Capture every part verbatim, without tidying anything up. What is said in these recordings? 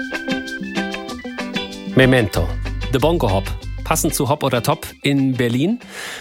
Memento, The Bongo Hop, passend zu Hop oder Top in Berlin.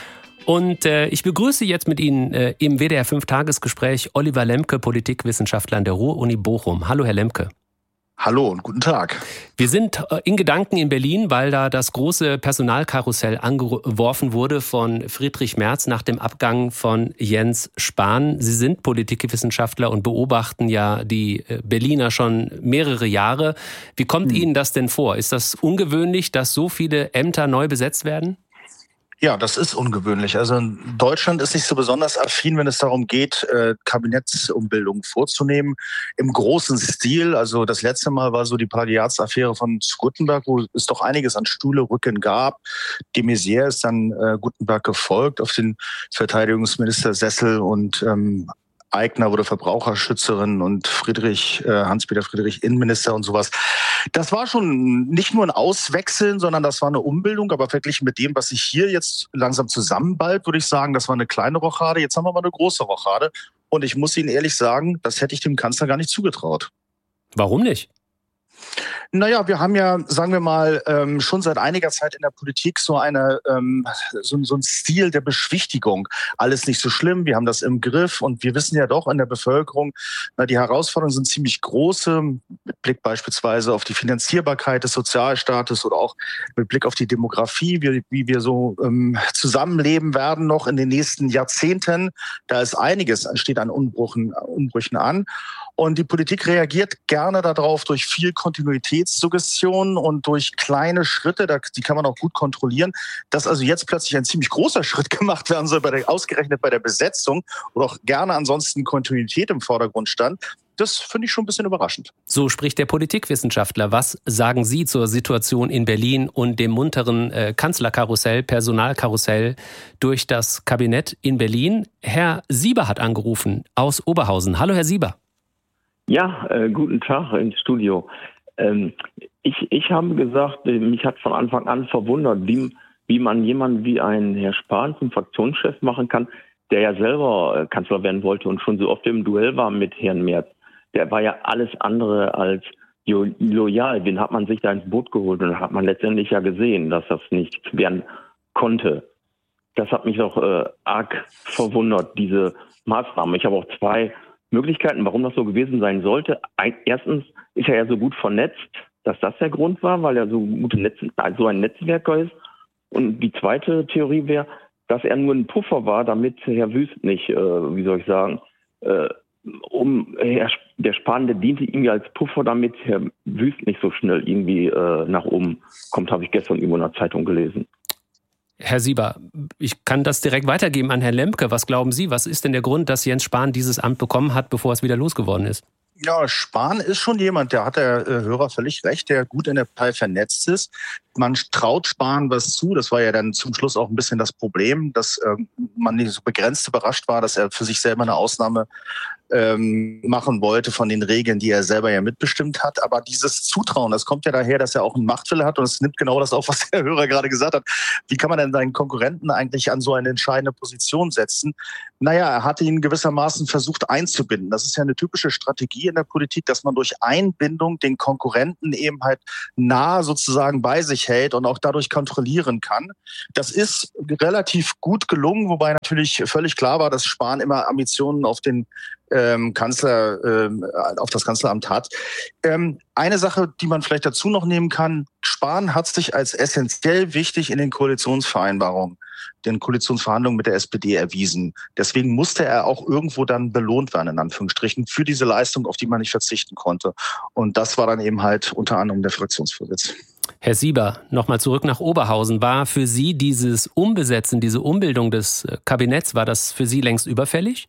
Und äh, ich begrüße jetzt mit Ihnen äh, im W D R fünf Tagesgespräch Oliver Lemke, Politikwissenschaftler an der Ruhr-Uni Bochum. Hallo, Herr Lemke. Hallo und guten Tag. Wir sind in Gedanken in Berlin, weil da das große Personalkarussell angeworfen wurde von Friedrich Merz nach dem Abgang von Jens Spahn. Sie sind Politikwissenschaftler und beobachten ja die Berliner schon mehrere Jahre. Wie kommt hm. Ihnen das denn vor? Ist das ungewöhnlich, dass so viele Ämter neu besetzt werden? Ja, das ist ungewöhnlich. Also Deutschland ist nicht so besonders affin, wenn es darum geht, äh, Kabinettsumbildungen vorzunehmen. Im großen Stil, also das letzte Mal war so die Plagiatsaffäre von Guttenberg, wo es doch einiges an Stuhlerücken gab. De Maizière ist dann äh, Guttenberg gefolgt auf den Verteidigungsministersessel und ähm, Aigner wurde Verbraucherschützerin und Friedrich, äh, Hans-Peter Friedrich Innenminister und sowas. Das war schon nicht nur ein Auswechseln, sondern das war eine Umbildung. Aber verglichen mit dem, was sich hier jetzt langsam zusammenballt, würde ich sagen, das war eine kleine Rochade. Jetzt haben wir mal eine große Rochade. Und ich muss Ihnen ehrlich sagen, das hätte ich dem Kanzler gar nicht zugetraut. Warum nicht? Naja, wir haben ja, sagen wir mal, ähm, schon seit einiger Zeit in der Politik so eine ähm, so, so ein Stil der Beschwichtigung. Alles nicht so schlimm, wir haben das im Griff und wir wissen ja doch in der Bevölkerung, na, die Herausforderungen sind ziemlich große, mit Blick beispielsweise auf die Finanzierbarkeit des Sozialstaates oder auch mit Blick auf die Demografie, wie, wie wir so ähm, zusammenleben werden noch in den nächsten Jahrzehnten. Da ist einiges, steht an Umbrüchen, Umbrüchen an. Und die Politik reagiert gerne darauf durch viel Kontinuitätssuggestion und durch kleine Schritte, die kann man auch gut kontrollieren. Dass also jetzt plötzlich ein ziemlich großer Schritt gemacht werden soll, bei der, ausgerechnet bei der Besetzung, wo auch gerne ansonsten Kontinuität im Vordergrund stand, das finde ich schon ein bisschen überraschend. So spricht der Politikwissenschaftler. Was sagen Sie zur Situation in Berlin und dem munteren äh, Kanzlerkarussell, Personalkarussell durch das Kabinett in Berlin? Herr Sieber hat angerufen aus Oberhausen. Hallo, Herr Sieber. Ja, äh, guten Tag ins Studio. Ähm, ich, ich habe gesagt, mich hat von Anfang an verwundert, wie, wie man jemanden wie einen Herr Spahn zum Fraktionschef machen kann, der ja selber Kanzler werden wollte und schon so oft im Duell war mit Herrn Merz. Der war ja alles andere als loyal. Den hat man sich da ins Boot geholt und hat man letztendlich ja gesehen, dass das nicht werden konnte. Das hat mich auch äh, arg verwundert, diese Maßnahme. Ich habe auch zwei Möglichkeiten, warum das so gewesen sein sollte. Erstens ist er ja so gut vernetzt, dass das der Grund war, weil er so gute Netz, so ein Netzwerker ist. Und die zweite Theorie wäre, dass er nur ein Puffer war, damit Herr Wüst nicht, äh, wie soll ich sagen, äh, um Herr, der Spahn, der diente irgendwie als Puffer, damit Herr Wüst nicht so schnell irgendwie äh, nach oben kommt, habe ich gestern irgendwo in der Zeitung gelesen. Herr Sieber, ich kann das direkt weitergeben an Herrn Lemke. Was glauben Sie, was ist denn der Grund, dass Jens Spahn dieses Amt bekommen hat, bevor es wieder losgeworden ist? Ja, Spahn ist schon jemand, der hat der äh, Hörer völlig recht, der gut in der Partei vernetzt ist. Man traut Spahn was zu. Das war ja dann zum Schluss auch ein bisschen das Problem, dass äh, man nicht so begrenzt überrascht war, dass er für sich selber eine Ausnahme ähm, machen wollte von den Regeln, die er selber ja mitbestimmt hat. Aber dieses Zutrauen, das kommt ja daher, dass er auch einen Machtwille hat und es nimmt genau das auf, was der Hörer gerade gesagt hat. Wie kann man denn seinen Konkurrenten eigentlich an so eine entscheidende Position setzen? Naja, er hat ihn gewissermaßen versucht einzubinden. Das ist ja eine typische Strategie in der Politik, dass man durch Einbindung den Konkurrenten eben halt nah sozusagen bei sich hält und auch dadurch kontrollieren kann. Das ist relativ gut gelungen, wobei natürlich völlig klar war, dass Spahn immer Ambitionen auf den ähm, Kanzler, ähm, auf das Kanzleramt hat. Ähm, eine Sache, die man vielleicht dazu noch nehmen kann: Spahn hat sich als essentiell wichtig in den Koalitionsvereinbarungen, den Koalitionsverhandlungen mit der S P D erwiesen. Deswegen musste er auch irgendwo dann belohnt werden, in Anführungsstrichen, für diese Leistung, auf die man nicht verzichten konnte. Und das war dann eben halt unter anderem der Fraktionsvorsitz. Herr Sieber, nochmal zurück nach Oberhausen. War für Sie dieses Umbesetzen, diese Umbildung des Kabinetts, war das für Sie längst überfällig?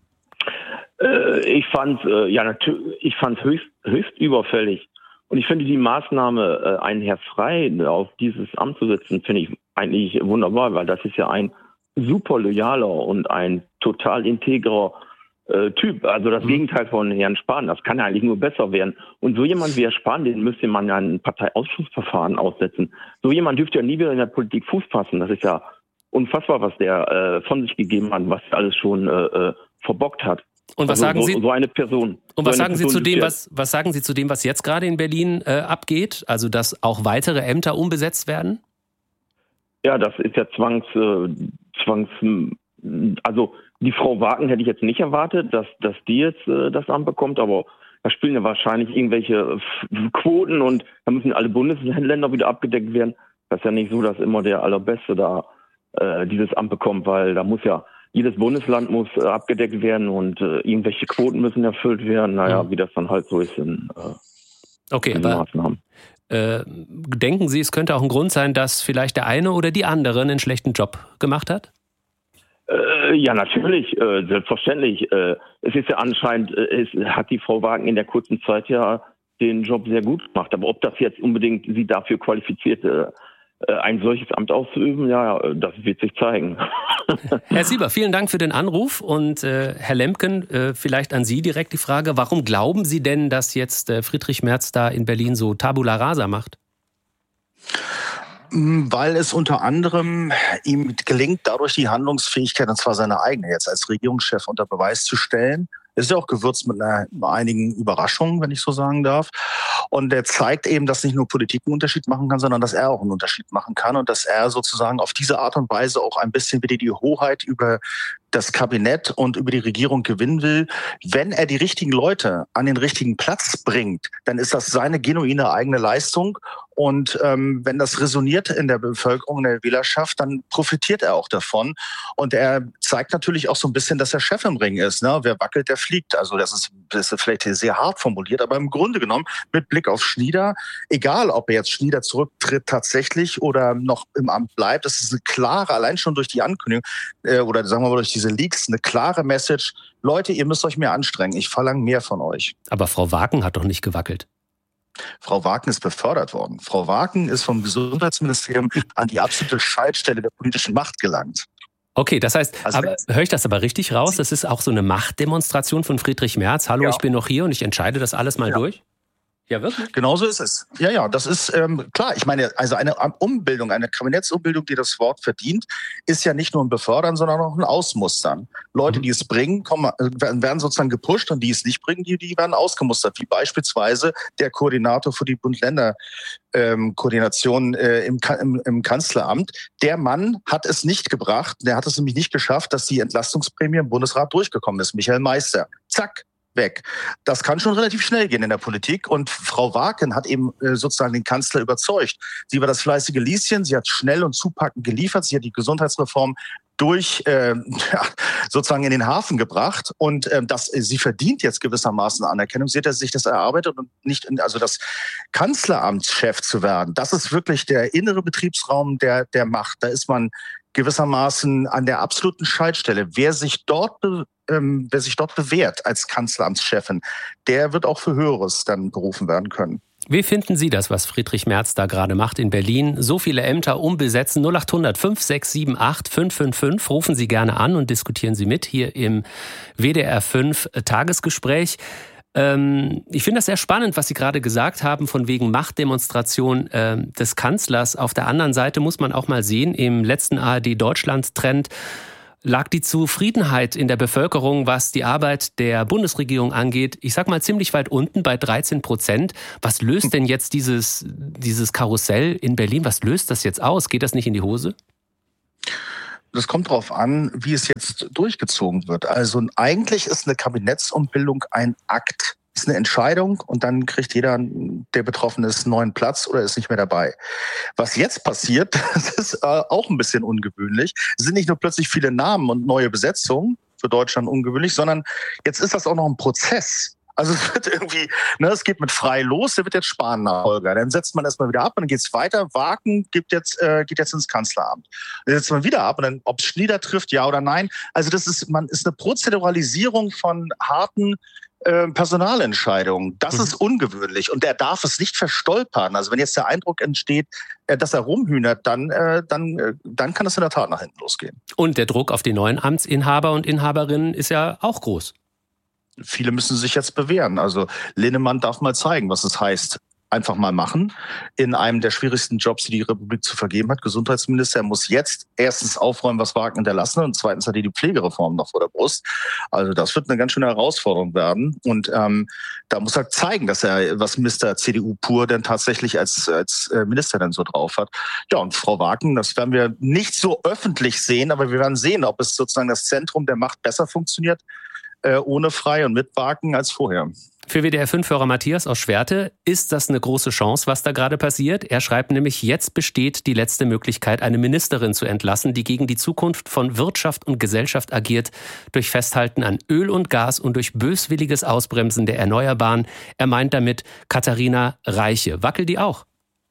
Äh, ich fand es äh, ja, natürlich, ich fand höchst, höchst überfällig. Und ich finde die Maßnahme, äh, einen Herr Frey auf dieses Amt zu setzen, finde ich eigentlich wunderbar, weil das ist ja ein super loyaler und ein total integrer äh, Typ. Also das mhm. Gegenteil von Herrn Spahn. Das kann ja eigentlich nur besser werden. Und so jemand wie Herr Spahn, den müsste man ja ein Parteiausschussverfahren aussetzen. So jemand dürfte ja nie wieder in der Politik Fuß fassen. Das ist ja unfassbar, was der äh, von sich gegeben hat, was er alles schon äh, verbockt hat. Und was also sagen so, Sie? So eine Person. Und was so sagen Person Sie zu dem, ja. was, was sagen Sie zu dem, was jetzt gerade in Berlin äh, abgeht? Also, dass auch weitere Ämter umbesetzt werden? Ja, das ist ja zwangs, äh, zwangs, also die Frau Wagen hätte ich jetzt nicht erwartet, dass, dass die jetzt äh, das Amt bekommt, aber da spielen ja wahrscheinlich irgendwelche Quoten und da müssen alle Bundesländer wieder abgedeckt werden. Das ist ja nicht so, dass immer der Allerbeste da äh, dieses Amt bekommt, weil da muss ja, jedes Bundesland muss äh, abgedeckt werden und äh, irgendwelche Quoten müssen erfüllt werden. Naja, mhm. wie das dann halt so ist in, äh, okay, in aber Maßnahmen. Äh, denken Sie, es könnte auch ein Grund sein, dass vielleicht der eine oder die andere einen schlechten Job gemacht hat? Äh, ja, natürlich, äh, selbstverständlich. Äh, es ist ja anscheinend, äh, es hat die Frau Wagen in der kurzen Zeit ja den Job sehr gut gemacht. Aber ob das jetzt unbedingt sie dafür qualifiziert, äh, ein solches Amt auszuüben, ja, das wird sich zeigen. Herr Sieber, vielen Dank für den Anruf. Und äh, Herr Lemken, äh, vielleicht an Sie direkt die Frage, warum glauben Sie denn, dass jetzt äh, Friedrich Merz da in Berlin so Tabula Rasa macht? Weil es unter anderem ihm gelingt, dadurch die Handlungsfähigkeit, und zwar seine eigene, jetzt als Regierungschef unter Beweis zu stellen. Ist ja auch gewürzt mit einer, einigen Überraschungen, wenn ich so sagen darf. Und er zeigt eben, dass nicht nur Politik einen Unterschied machen kann, sondern dass er auch einen Unterschied machen kann und dass er sozusagen auf diese Art und Weise auch ein bisschen wieder die Hoheit über das Kabinett und über die Regierung gewinnen will. Wenn er die richtigen Leute an den richtigen Platz bringt, dann ist das seine genuine eigene Leistung. Und ähm, wenn das resoniert in der Bevölkerung, in der Wählerschaft, dann profitiert er auch davon. Und er zeigt natürlich auch so ein bisschen, dass er Chef im Ring ist. Ne? Wer wackelt, der fliegt. Also das ist, das ist vielleicht sehr hart formuliert, aber im Grunde genommen mit Blick auf Schnieder, egal ob er jetzt Schnieder zurücktritt tatsächlich oder noch im Amt bleibt, das ist eine klare, allein schon durch die Ankündigung äh, oder sagen wir mal durch diese Leaks, eine klare Message. Leute, ihr müsst euch mehr anstrengen. Ich verlange mehr von euch. Aber Frau Wagen hat doch nicht gewackelt. Frau Wagen ist befördert worden. Frau Wagen ist vom Gesundheitsministerium an die absolute Schaltstelle der politischen Macht gelangt. Okay, das heißt, also, aber, höre ich das aber richtig raus? Das ist auch so eine Machtdemonstration von Friedrich Merz. Hallo, ja. Ich bin noch hier und ich entscheide das alles mal ja. durch? Ja, wirklich? Genau so ist es. Ja, ja, das ist ähm, klar. Ich meine, also eine Umbildung, eine Kabinettsumbildung, die das Wort verdient, ist ja nicht nur ein Befördern, sondern auch ein Ausmustern. Leute, mhm. die es bringen, kommen, werden sozusagen gepusht und die es nicht bringen, die, die werden ausgemustert. Wie beispielsweise der Koordinator für die Bund-Länder-Koordination äh, im, im, im Kanzleramt. Der Mann hat es nicht gebracht, der hat es nämlich nicht geschafft, dass die Entlastungsprämie im Bundesrat durchgekommen ist. Michael Meister. Zack. Weg. Das kann schon relativ schnell gehen in der Politik und Frau Wagen hat eben äh, sozusagen den Kanzler überzeugt. Sie war das fleißige Lieschen, sie hat schnell und zupackend geliefert, sie hat die Gesundheitsreform durch äh, ja, sozusagen in den Hafen gebracht und äh, das, sie verdient jetzt gewissermaßen Anerkennung. Sie hat sich das erarbeitet und nicht, in, also das Kanzleramtschef zu werden, das ist wirklich der innere Betriebsraum der, der Macht. Da ist man gewissermaßen an der absoluten Schaltstelle. Wer sich dort, be, ähm, wer sich dort bewährt als Kanzleramtschefin, der wird auch für Höheres dann berufen werden können. Wie finden Sie das, was Friedrich Merz da gerade macht in Berlin? So viele Ämter umbesetzen. null acht hundert fünf sechs sieben acht fünf fünf fünf. Rufen Sie gerne an und diskutieren Sie mit hier im W D R fünf Tagesgespräch. Ich finde das sehr spannend, was Sie gerade gesagt haben, von wegen Machtdemonstration äh, des Kanzlers. Auf der anderen Seite muss man auch mal sehen, im letzten A R D-Deutschland-Trend lag die Zufriedenheit in der Bevölkerung, was die Arbeit der Bundesregierung angeht, ich sag mal ziemlich weit unten bei dreizehn Prozent. Was löst denn jetzt dieses, dieses Karussell in Berlin, was löst das jetzt aus? Geht das nicht in die Hose? Das kommt darauf an, wie es jetzt durchgezogen wird. Also eigentlich ist eine Kabinettsumbildung ein Akt. Ist eine Entscheidung und dann kriegt jeder, der Betroffene ist, einen neuen Platz oder ist nicht mehr dabei. Was jetzt passiert, das ist äh, auch ein bisschen ungewöhnlich. Es sind nicht nur plötzlich viele Namen und neue Besetzungen, für Deutschland ungewöhnlich, sondern jetzt ist das auch noch ein Prozess. Also es wird irgendwie, ne, es geht mit frei los, der wird jetzt Spahn-Nachfolger. Dann setzt man erstmal wieder ab und dann geht's weiter. Wagen gibt jetzt, äh, geht jetzt ins Kanzleramt. Dann setzt man wieder ab und dann, ob es Schnieder trifft, ja oder nein. Also das ist, man ist eine Prozeduralisierung von harten äh, Personalentscheidungen. Das mhm. ist ungewöhnlich und er darf es nicht verstolpern. Also wenn jetzt der Eindruck entsteht, äh, dass er rumhühnert, dann, äh, dann, äh, dann kann es in der Tat nach hinten losgehen. Und der Druck auf die neuen Amtsinhaber und Inhaberinnen ist ja auch groß. Viele müssen sich jetzt bewähren. Also Linnemann darf mal zeigen, was es heißt, einfach mal machen, in einem der schwierigsten Jobs, die die Republik zu vergeben hat. Gesundheitsminister muss jetzt erstens aufräumen, was Wagner hinterlassen und zweitens hat er die Pflegereform noch vor der Brust. Also das wird eine ganz schöne Herausforderung werden und ähm, da muss er zeigen, dass er, was Mister C D U pur denn tatsächlich als, als Minister denn so drauf hat. Ja, und Frau Wagner, das werden wir nicht so öffentlich sehen, aber wir werden sehen, ob es sozusagen das Zentrum der Macht besser funktioniert, äh, ohne Frei und mit Wagner als vorher. Für W D R fünf-Hörer Matthias aus Schwerte ist das eine große Chance, was da gerade passiert. Er schreibt nämlich, jetzt besteht die letzte Möglichkeit, eine Ministerin zu entlassen, die gegen die Zukunft von Wirtschaft und Gesellschaft agiert, durch Festhalten an Öl und Gas und durch böswilliges Ausbremsen der Erneuerbaren. Er meint damit Katharina Reiche. Wackelt die auch?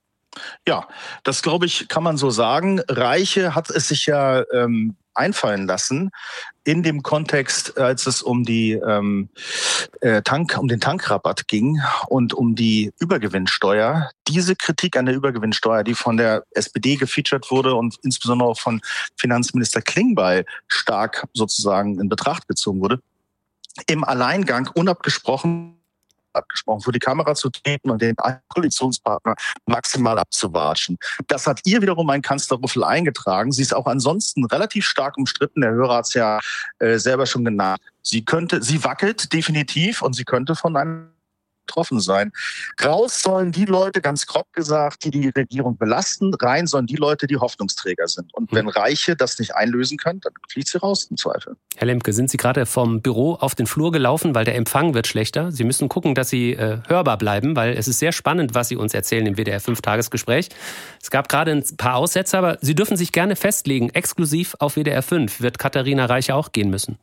Ja, das glaube ich, kann man so sagen. Reiche hat es sich ja ähm, einfallen lassen in dem Kontext, als es um die ähm, äh, Tank, um den Tankrabatt ging und um die Übergewinnsteuer. Diese Kritik an der Übergewinnsteuer, die von der S P D gefeatured wurde und insbesondere auch von Finanzminister Klingbeil stark sozusagen in Betracht gezogen wurde, im Alleingang unabgesprochen abgesprochen, vor die Kamera zu treten und den Koalitionspartner maximal abzuwatschen. Das hat ihr wiederum ein Kanzlerrüffel eingetragen. Sie ist auch ansonsten relativ stark umstritten. Der Hörer hat es ja äh, selber schon genannt. Sie könnte, sie wackelt definitiv und sie könnte von einem betroffen sein. Raus sollen die Leute, ganz grob gesagt, die die Regierung belasten. Rein sollen die Leute, die Hoffnungsträger sind. Und wenn Reiche das nicht einlösen können, dann fliegt sie raus im Zweifel. Herr Lemke, sind Sie gerade vom Büro auf den Flur gelaufen, weil der Empfang wird schlechter? Sie müssen gucken, dass Sie äh, hörbar bleiben, weil es ist sehr spannend, was Sie uns erzählen im W D R fünf Tagesgespräch. Es gab gerade ein paar Aussätze, aber Sie dürfen sich gerne festlegen. Exklusiv auf W D R fünf wird Katharina Reiche auch gehen müssen.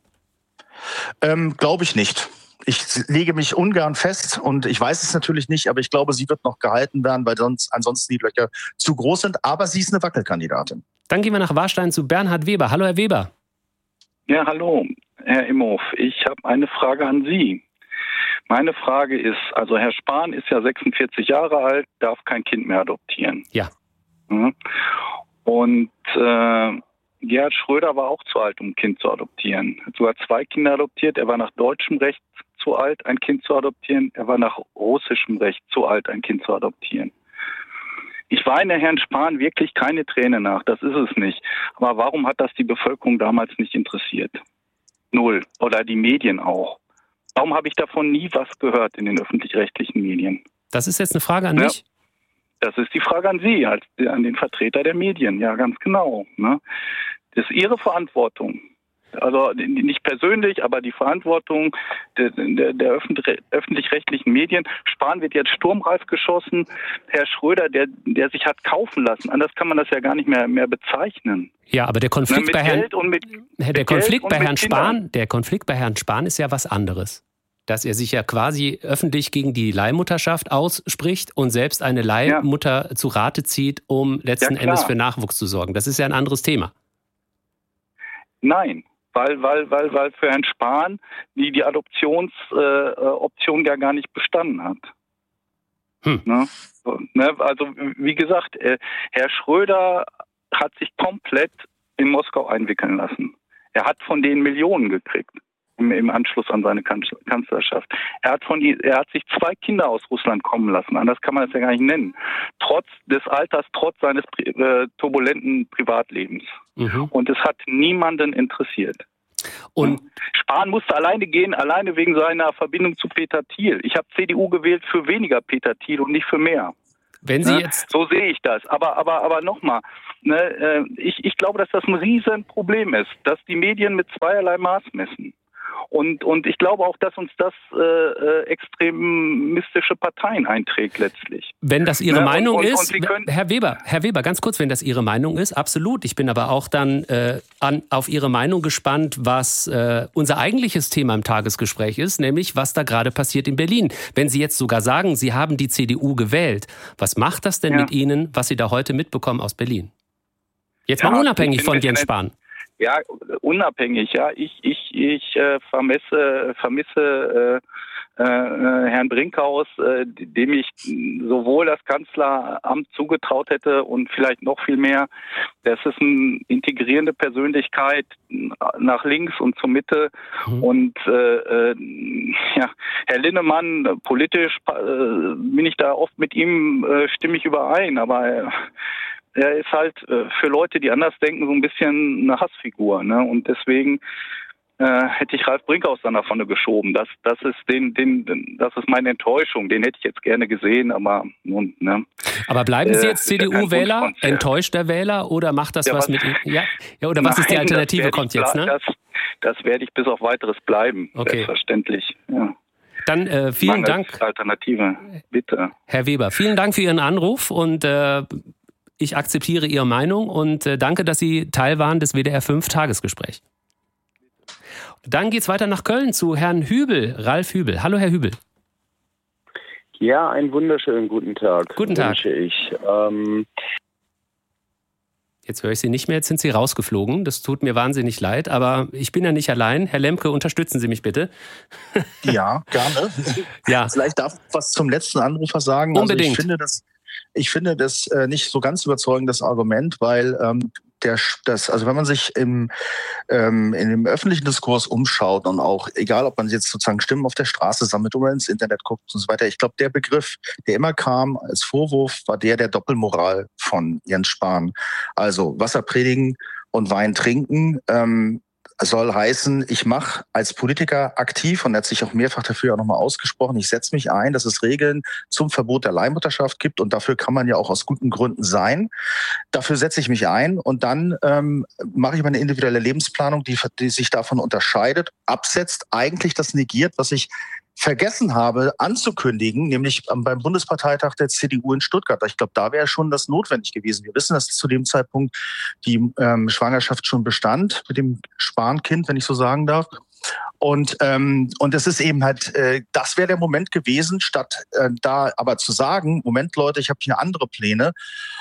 Ähm, glaube ich nicht. Ich lege mich ungern fest und ich weiß es natürlich nicht, aber ich glaube, sie wird noch gehalten werden, weil sonst ansonsten die Löcher zu groß sind. Aber sie ist eine Wackelkandidatin. Dann gehen wir nach Warstein zu Bernhard Weber. Hallo, Herr Weber. Ja, hallo, Herr Imhoff. Ich habe eine Frage an Sie. Meine Frage ist, also Herr Spahn ist ja sechsundvierzig Jahre alt, darf kein Kind mehr adoptieren. Ja. Und äh, Gerhard Schröder war auch zu alt, um ein Kind zu adoptieren. Er hat sogar zwei Kinder adoptiert. Er war nach deutschem Recht zu alt, ein Kind zu adoptieren. Er war nach russischem Recht zu alt, ein Kind zu adoptieren. Ich weine Herrn Spahn wirklich keine Träne nach, das ist es nicht. Aber warum hat das die Bevölkerung damals nicht interessiert? Null. Oder die Medien auch. Warum habe ich davon nie was gehört in den öffentlich-rechtlichen Medien? Das ist jetzt eine Frage an ja. mich? Das ist die Frage an Sie, als an den Vertreter der Medien. Ja, ganz genau. Ne? Das ist Ihre Verantwortung. Also nicht persönlich, aber die Verantwortung der, der, der öffentlich-rechtlichen Medien. Spahn wird jetzt sturmreif geschossen. Herr Schröder, der, der sich hat kaufen lassen. Anders kann man das ja gar nicht mehr, mehr bezeichnen. Ja, aber der Konflikt Na, bei Herrn, mit, der mit Konflikt bei Herrn Spahn, Kindern. der Konflikt bei Herrn Spahn ist ja was anderes. Dass er sich ja quasi öffentlich gegen die Leihmutterschaft ausspricht und selbst eine Leihmutter ja. zu Rate zieht, um letzten ja, Endes für Nachwuchs zu sorgen. Das ist ja ein anderes Thema. Nein, weil, weil, weil, weil für Herrn Spahn die, die Adoptionsoption äh, ja gar nicht bestanden hat. Hm. Ne? Ne? Also wie gesagt, äh, Herr Schröder hat sich komplett in Moskau einwickeln lassen. Er hat von denen Millionen gekriegt. Im Anschluss an seine Kanzlerschaft. Er hat, von, er hat sich zwei Kinder aus Russland kommen lassen. Anders kann man das ja gar nicht nennen. Trotz des Alters, trotz seines äh, turbulenten Privatlebens. Mhm. Und es hat niemanden interessiert. Und Spahn musste alleine gehen, alleine wegen seiner Verbindung zu Peter Thiel. Ich habe C D U gewählt für weniger Peter Thiel und nicht für mehr. Wenn Sie ne? jetzt So sehe ich das. Aber, aber, aber nochmal, ne, äh, ich, ich glaube, dass das ein Riesenproblem ist, dass die Medien mit zweierlei Maß messen. Und, und ich glaube auch, dass uns das äh, extremistische Parteien einträgt letztlich. Wenn das Ihre ne? Meinung und, und, ist, und können, Herr Weber, Herr Weber, ganz kurz, wenn das Ihre Meinung ist, absolut. Ich bin aber auch dann äh, an, auf Ihre Meinung gespannt, was äh, unser eigentliches Thema im Tagesgespräch ist, nämlich was da gerade passiert in Berlin. Wenn Sie jetzt sogar sagen, Sie haben die C D U gewählt, was macht das denn ja. mit Ihnen, was Sie da heute mitbekommen aus Berlin? Jetzt ja, mal unabhängig von Jens Spahn. Ja, unabhängig, ja. Ich, ich, ich äh, vermisse, vermisse äh, Herrn Brinkhaus, äh, dem ich sowohl das Kanzleramt zugetraut hätte und vielleicht noch viel mehr. Das ist eine integrierende Persönlichkeit nach links und zur Mitte. Mhm. Und äh, äh, ja, Herr Linnemann, politisch äh, bin ich da oft mit ihm, äh, stimme ich überein, aber äh, er ist halt äh, für Leute, die anders denken, so ein bisschen eine Hassfigur, ne? Und deswegen äh, hätte ich Ralf Brinkhaus dann nach vorne geschoben. Das, das ist den, den, das ist meine Enttäuschung. Den hätte ich jetzt gerne gesehen, aber nun, ne? Aber bleiben Sie jetzt äh, C D U-Wähler, ja enttäuschter Wähler, oder macht das ja, was, was mit Ihnen? Ja, ja, oder was Nein, ist die Alternative? Kommt jetzt, ne? Das, das werde ich bis auf Weiteres bleiben, okay. Selbstverständlich. Ja. Dann äh, vielen Mangels Dank. Alternative, bitte. Herr Weber, vielen Dank für Ihren Anruf und äh, ich akzeptiere Ihre Meinung und äh, danke, dass Sie Teil waren des W D R fünf Tagesgesprächs. Dann geht's weiter nach Köln zu Herrn Hübel, Ralf Hübel. Hallo, Herr Hübel. Ja, einen wunderschönen guten Tag. Guten Tag. Wünsche ich. Ähm Jetzt höre ich Sie nicht mehr, jetzt sind Sie rausgeflogen. Das tut mir wahnsinnig leid, aber ich bin ja nicht allein. Herr Lemke, unterstützen Sie mich bitte. Ja, gerne. Ja. Vielleicht darf ich was zum letzten Anrufer sagen. Unbedingt. Also ich finde das, ich finde das äh, nicht so ganz überzeugend, das Argument, weil ähm, der, das, also wenn man sich im, ähm, in dem öffentlichen Diskurs umschaut und auch, egal ob man jetzt sozusagen Stimmen auf der Straße sammelt oder ins Internet guckt und so weiter, ich glaube, der Begriff, der immer kam als Vorwurf, war der der Doppelmoral von Jens Spahn. Also Wasser predigen und Wein trinken, ähm, soll heißen, ich mache als Politiker aktiv, und er hat sich auch mehrfach dafür auch nochmal ausgesprochen, ich setze mich ein, dass es Regeln zum Verbot der Leihmutterschaft gibt, und dafür kann man ja auch aus guten Gründen sein. Dafür setze ich mich ein, und dann ähm, mache ich meine individuelle Lebensplanung, die, die sich davon unterscheidet, absetzt, eigentlich das negiert, was ich vergessen habe anzukündigen, nämlich beim Bundesparteitag der C D U in Stuttgart. Ich glaube, da wäre schon das notwendig gewesen. Wir wissen, dass zu dem Zeitpunkt die ähm, Schwangerschaft schon bestand mit dem Spahn-Kind, wenn ich so sagen darf. Und ähm, und es ist eben halt, äh, das wäre der Moment gewesen, statt äh, da aber zu sagen, Moment Leute, ich habe hier andere Pläne,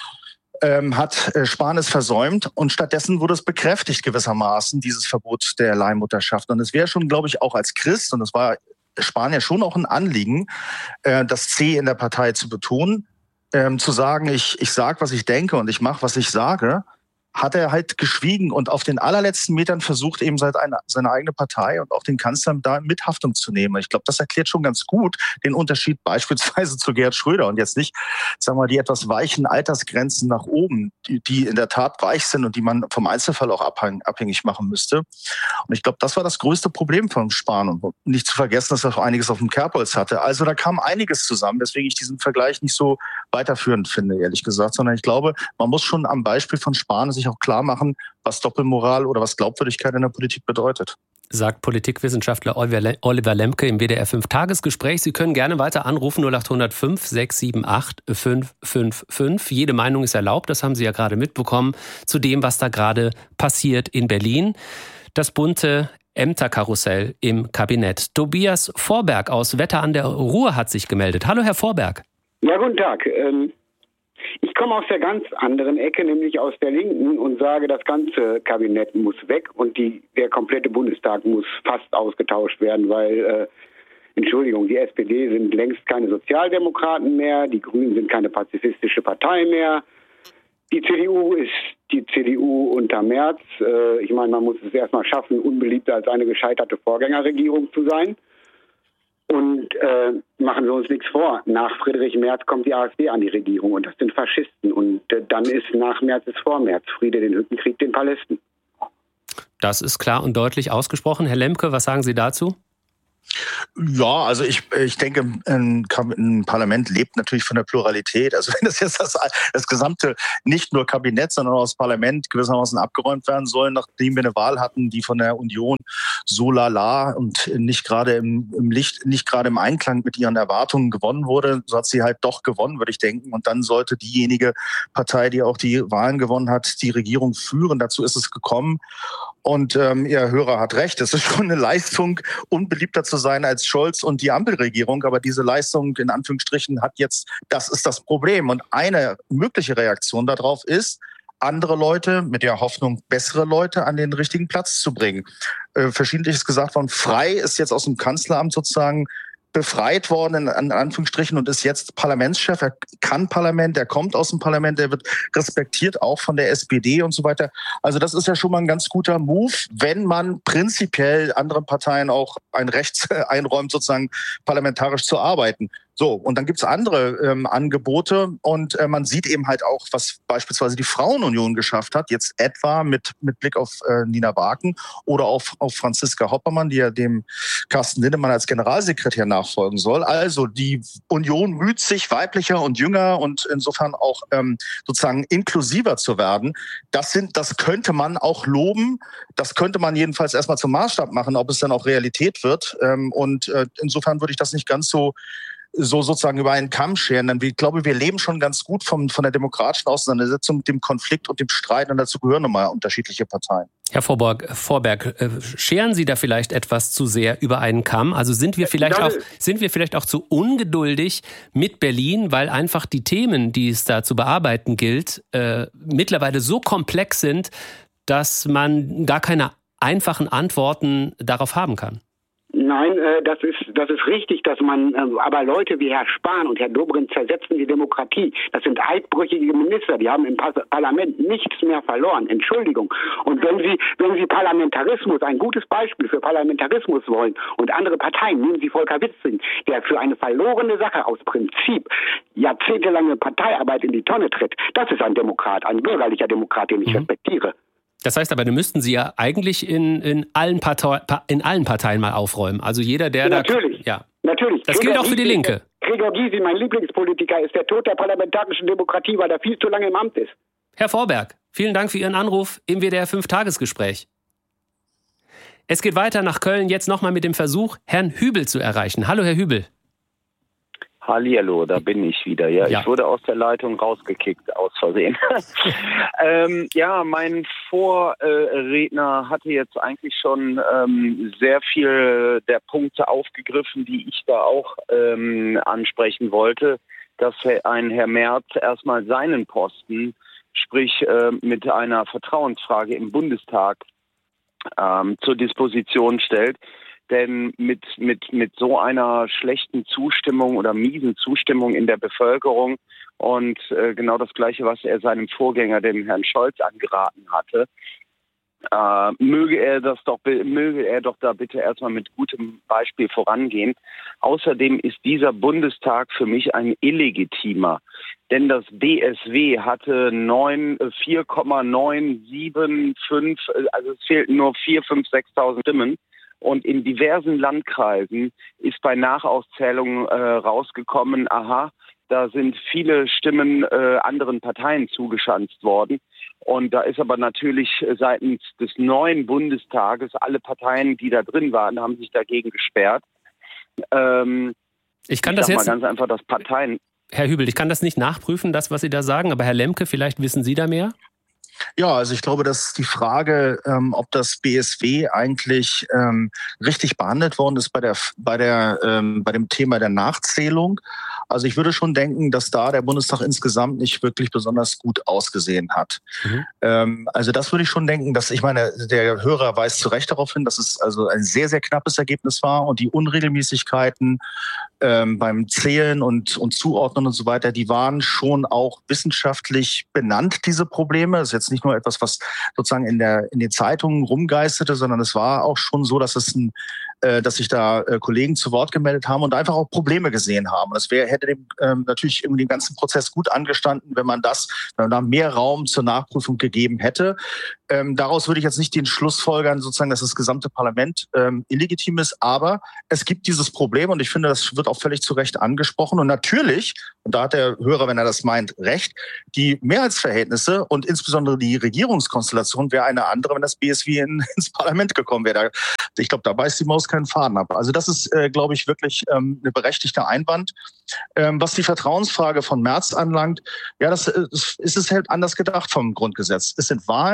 ähm, hat äh, Spahn es versäumt, und stattdessen wurde es bekräftigt gewissermaßen, dieses Verbot der Leihmutterschaft. Und es wäre schon, glaube ich, auch als Christ, und das war Spahn ja schon auch ein Anliegen, äh, das C in der Partei zu betonen, ähm, zu sagen, ich, ich sage, was ich denke, und ich mache, was ich sage, hat er halt geschwiegen und auf den allerletzten Metern versucht, eben seit eine, seine eigene Partei und auch den Kanzler da mit Haftung zu nehmen. Ich glaube, das erklärt schon ganz gut den Unterschied beispielsweise zu Gerhard Schröder, und jetzt nicht, sagen wir mal, die etwas weichen Altersgrenzen nach oben, die, die in der Tat weich sind und die man vom Einzelfall auch abhäng, abhängig machen müsste. Und ich glaube, das war das größte Problem von Spahn, und nicht zu vergessen, dass er auch einiges auf dem Kerbholz hatte. Also da kam einiges zusammen, weswegen ich diesen Vergleich nicht so weiterführend finde, ehrlich gesagt, sondern ich glaube, man muss schon am Beispiel von Spahn sich auch klar machen, was Doppelmoral oder was Glaubwürdigkeit in der Politik bedeutet. Sagt Politikwissenschaftler Oliver Lemke im W D R fünf Tagesgespräch. Sie können gerne weiter anrufen, null acht null null fünf sechs sieben acht fünf fünf fünf. Jede Meinung ist erlaubt, das haben Sie ja gerade mitbekommen, zu dem, was da gerade passiert in Berlin. Das bunte Ämterkarussell im Kabinett. Tobias Vorberg aus Wetter an der Ruhr hat sich gemeldet. Hallo, Herr Vorberg. Ja, guten Tag. Ähm Ich komme aus der ganz anderen Ecke, nämlich aus der Linken, und sage, das ganze Kabinett muss weg und die, der komplette Bundestag muss fast ausgetauscht werden, weil, äh, Entschuldigung, die S P D sind längst keine Sozialdemokraten mehr, die Grünen sind keine pazifistische Partei mehr, die C D U ist die C D U unter Merz. Äh, ich meine, man muss es erstmal schaffen, unbeliebter als eine gescheiterte Vorgängerregierung zu sein. Und äh, machen wir uns nichts vor, nach Friedrich Merz kommt die AfD an die Regierung, und das sind Faschisten. Und äh, dann ist nach Merz ist vor Merz. Friede den Hütten, Krieg den Palästen. Das ist klar und deutlich ausgesprochen. Herr Lemke, was sagen Sie dazu? Ja, also ich, ich denke, ein, ein Parlament lebt natürlich von der Pluralität. Also wenn das jetzt das, das gesamte, nicht nur Kabinett, sondern auch das Parlament gewissermaßen abgeräumt werden soll, nachdem wir eine Wahl hatten, die von der Union so lala und nicht gerade im, im Licht, nicht gerade im Einklang mit ihren Erwartungen gewonnen wurde, so hat sie halt doch gewonnen, würde ich denken. Und dann sollte diejenige Partei, die auch die Wahlen gewonnen hat, die Regierung führen. Dazu ist es gekommen. Und ähm, Ihr Hörer hat recht, es ist schon eine Leistung, unbeliebter zu sein als Scholz und die Ampelregierung. Aber diese Leistung, in Anführungsstrichen, hat jetzt, das ist das Problem. Und eine mögliche Reaktion darauf ist, andere Leute mit der Hoffnung, bessere Leute an den richtigen Platz zu bringen. Äh, verschiedentlich ist gesagt worden, Frei ist jetzt aus dem Kanzleramt sozusagen befreit worden, in Anführungsstrichen, und ist jetzt Parlamentschef. Er kann Parlament, er kommt aus dem Parlament, er wird respektiert auch von der S P D und so weiter. Also das ist ja schon mal ein ganz guter Move, wenn man prinzipiell anderen Parteien auch ein Recht einräumt, sozusagen parlamentarisch zu arbeiten. So, und dann gibt's andere ähm, Angebote und äh, man sieht eben halt auch, was beispielsweise die Frauenunion geschafft hat, jetzt etwa mit mit Blick auf äh, Nina Barken oder auf, auf Franziska Hoppermann, die ja dem Carsten Linnemann als Generalsekretär nachfolgen soll. Also die Union müht sich, weiblicher und jünger und insofern auch ähm, sozusagen inklusiver zu werden. Das sind, das könnte man auch loben. Das könnte man jedenfalls erstmal zum Maßstab machen, ob es dann auch Realität wird. Ähm, und äh, insofern würde ich das nicht ganz so so sozusagen über einen Kamm scheren. Denn ich glaube, wir leben schon ganz gut vom, von der demokratischen Auseinandersetzung, dem Konflikt und dem Streit. Und dazu gehören nochmal unterschiedliche Parteien. Herr Vorberg, Vorberg, scheren Sie da vielleicht etwas zu sehr über einen Kamm? Also sind wir vielleicht auch, sind wir vielleicht auch zu ungeduldig mit Berlin, weil einfach die Themen, die es da zu bearbeiten gilt, äh, mittlerweile so komplex sind, dass man gar keine einfachen Antworten darauf haben kann? Nein, äh, das ist das ist richtig, dass man, äh, aber Leute wie Herr Spahn und Herr Dobrindt zersetzen die Demokratie. Das sind eidbrüchige Minister, die haben im Parlament nichts mehr verloren. Entschuldigung. Und wenn Sie wenn Sie Parlamentarismus, ein gutes Beispiel für Parlamentarismus wollen und andere Parteien, nehmen Sie Volker Wissing, der für eine verlorene Sache aus Prinzip jahrzehntelange Parteiarbeit in die Tonne tritt. Das ist ein Demokrat, ein bürgerlicher Demokrat, den ich mhm. respektiere. Das heißt aber, da müssten Sie ja eigentlich in, in, allen Partei, in allen Parteien mal aufräumen. Also jeder, der ja, da... Natürlich, ja. natürlich. Das gilt auch für die Linke. Gregor Gysi, mein Lieblingspolitiker, ist der Tod der parlamentarischen Demokratie, weil er viel zu lange im Amt ist. Herr Vorberg, vielen Dank für Ihren Anruf im W D R fünf Tagesgespräch. Es geht weiter nach Köln, jetzt nochmal mit dem Versuch, Herrn Hübel zu erreichen. Hallo, Herr Hübel. Hallihallo, da bin ich wieder. Ja, ja. Ich wurde aus der Leitung rausgekickt, aus Versehen. ähm, ja, mein Vorredner hatte jetzt eigentlich schon ähm, sehr viel der Punkte aufgegriffen, die ich da auch ähm, ansprechen wollte, dass ein Herr Merz erstmal seinen Posten, sprich äh, mit einer Vertrauensfrage im Bundestag ähm, zur Disposition stellt. Denn mit, mit, mit so einer schlechten Zustimmung oder miesen Zustimmung in der Bevölkerung und äh, genau das Gleiche, was er seinem Vorgänger, dem Herrn Scholz, angeraten hatte, äh, möge er das doch, möge er doch da bitte erstmal mit gutem Beispiel vorangehen. Außerdem ist dieser Bundestag für mich ein illegitimer. Denn das B S W hatte vier Komma neun sieben fünf, also es fehlten nur vier, fünf, sechstausend Stimmen. Und in diversen Landkreisen ist bei Nachauszählungen äh, rausgekommen, aha, da sind viele Stimmen äh, anderen Parteien zugeschanzt worden. Und da ist aber natürlich seitens des neuen Bundestages, alle Parteien, die da drin waren, haben sich dagegen gesperrt. Ähm, ich kann ich das sag jetzt... mal ganz einfach, dass Parteien... Herr Hübel, ich kann das nicht nachprüfen, das, was Sie da sagen, aber Herr Lemke, vielleicht wissen Sie da mehr? Ja, also ich glaube, dass die Frage, ähm, ob das B S W eigentlich ähm, richtig behandelt worden ist bei der bei der ähm, bei dem Thema der Nachzählung. Also ich würde schon denken, dass da der Bundestag insgesamt nicht wirklich besonders gut ausgesehen hat. Mhm. Ähm, also das würde ich schon denken, dass ich meine, der Hörer weist zu Recht darauf hin, dass es also ein sehr sehr knappes Ergebnis war und die Unregelmäßigkeiten ähm, beim Zählen und und Zuordnen und so weiter, die waren schon auch wissenschaftlich benannt, diese Probleme. Das ist jetzt nicht nur etwas, was sozusagen in der in den Zeitungen rumgeisterte, sondern es war auch schon so, dass es ein äh, dass sich da äh, Kollegen zu Wort gemeldet haben und einfach auch Probleme gesehen haben. Das wäre hätte dem ähm, natürlich irgendwie den ganzen Prozess gut angestanden, wenn man das, wenn man da mehr Raum zur Nachprüfung gegeben hätte. Ähm, daraus würde ich jetzt nicht den Schluss folgern, sozusagen, dass das gesamte Parlament ähm, illegitim ist, aber es gibt dieses Problem und ich finde, das wird auch völlig zu Recht angesprochen und natürlich, und da hat der Hörer, wenn er das meint, recht, die Mehrheitsverhältnisse und insbesondere die Regierungskonstellation wäre eine andere, wenn das B S W in, ins Parlament gekommen wäre. Ich glaube, da beißt die Maus keinen Faden ab. Also das ist, äh, glaube ich, wirklich ähm, eine berechtigte Einwand. Ähm, was die Vertrauensfrage von Merz anlangt, ja, das ist, ist es halt anders gedacht vom Grundgesetz. Es sind Wahlen, da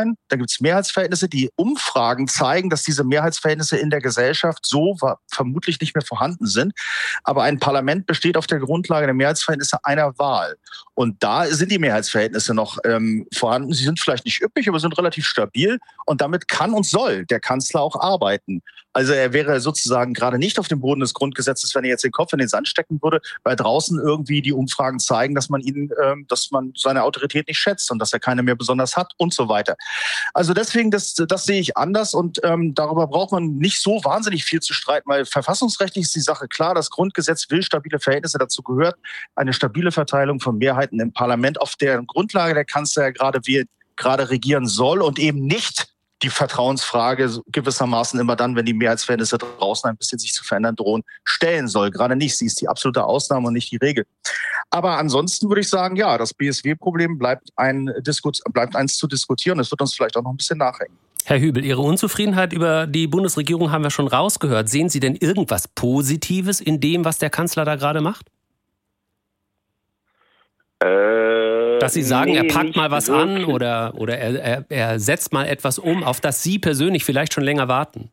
gibt es Mehrheitsverhältnisse. Die Umfragen zeigen, dass diese Mehrheitsverhältnisse in der Gesellschaft so vermutlich nicht mehr vorhanden sind. Aber ein Parlament besteht auf der Grundlage der Mehrheitsverhältnisse einer Wahl. Und da sind die Mehrheitsverhältnisse noch ähm, vorhanden. Sie sind vielleicht nicht üppig, aber sind relativ stabil. Und damit kann und soll der Kanzler auch arbeiten. Also er wäre sozusagen gerade nicht auf dem Boden des Grundgesetzes, wenn er jetzt den Kopf in den Sand stecken würde, weil draußen irgendwie die Umfragen zeigen, dass man ihn, ähm, dass man seine Autorität nicht schätzt und dass er keine mehr besonders hat und so weiter. Also deswegen, das, das sehe ich anders und ähm, darüber braucht man nicht so wahnsinnig viel zu streiten, weil verfassungsrechtlich ist die Sache klar, das Grundgesetz will stabile Verhältnisse, dazu gehört eine stabile Verteilung von Mehrheiten im Parlament, auf deren Grundlage der Kanzler ja gerade, wie, gerade regieren soll und eben nicht die Vertrauensfrage gewissermaßen immer dann, wenn die Mehrheitsverhältnisse draußen ein bisschen sich zu verändern drohen, stellen soll. Gerade nicht. Sie ist die absolute Ausnahme und nicht die Regel. Aber ansonsten würde ich sagen, ja, das B S W-Problem bleibt ein Diskus- bleibt eins zu diskutieren. Es wird uns vielleicht auch noch ein bisschen nachhängen. Herr Hübel, Ihre Unzufriedenheit über die Bundesregierung haben wir schon rausgehört. Sehen Sie denn irgendwas Positives in dem, was der Kanzler da gerade macht? Äh, Dass Sie sagen, nee, er packt mal was wirklich. an oder, oder er, er, er setzt mal etwas um, auf das Sie persönlich vielleicht schon länger warten?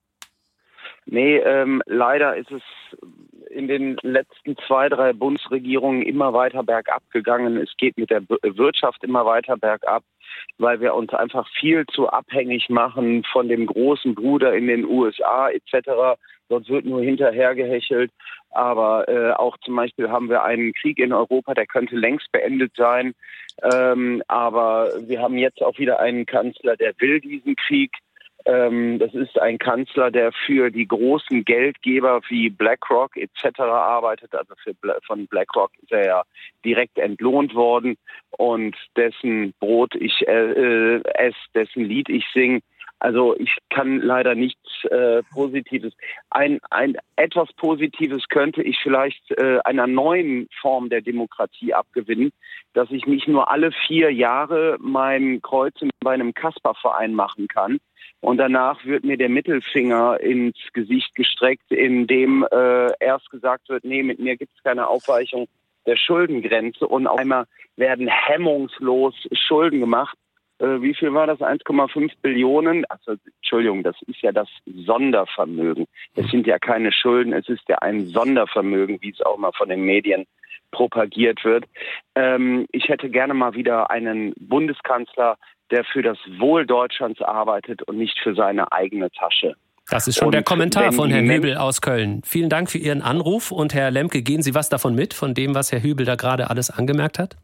Nee, ähm, leider ist es in den letzten zwei, drei Bundesregierungen immer weiter bergab gegangen. Es geht mit der Wirtschaft immer weiter bergab, weil wir uns einfach viel zu abhängig machen von dem großen Bruder in den U S A et cetera. Dort wird nur hinterhergehechelt. Aber äh, auch zum Beispiel haben wir einen Krieg in Europa, der könnte längst beendet sein. Ähm, aber wir haben jetzt auch wieder einen Kanzler, der will diesen Krieg. Ähm, das ist ein Kanzler, der für die großen Geldgeber wie BlackRock et cetera arbeitet. Also für, von BlackRock ist er ja direkt entlohnt worden und dessen Brot ich äh, esse, dessen Lied ich singe. Also ich kann leider nichts äh, Positives. Ein, ein etwas Positives könnte ich vielleicht äh, einer neuen Form der Demokratie abgewinnen, dass ich nicht nur alle vier Jahre mein Kreuz bei einem Kasperverein machen kann und danach wird mir der Mittelfinger ins Gesicht gestreckt, in dem äh, erst gesagt wird, nee, mit mir gibt es keine Aufweichung der Schuldengrenze und auf einmal werden hemmungslos Schulden gemacht. Wie viel war das? eins Komma fünf Billionen? Also, Entschuldigung, das ist ja das Sondervermögen. Es sind ja keine Schulden, es ist ja ein Sondervermögen, wie es auch mal von den Medien propagiert wird. Ähm, ich hätte gerne mal wieder einen Bundeskanzler, der für das Wohl Deutschlands arbeitet und nicht für seine eigene Tasche. Das ist schon und der Kommentar von Herrn Hübel aus Köln. Vielen Dank für Ihren Anruf. Und Herr Lemke, gehen Sie was davon mit, von dem, was Herr Hübel da gerade alles angemerkt hat?